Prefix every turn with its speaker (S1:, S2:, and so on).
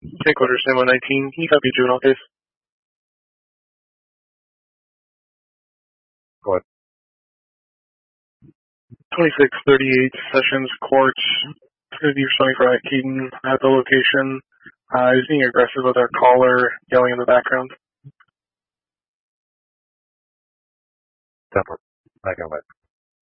S1: Take order, Stand 119. Can you copy juvenile case?
S2: Go ahead.
S1: 2638 Sessions Court. It's going to be responding for Keaton at the location. He's being aggressive with our caller, yelling in the background.
S2: Temper. I can wait.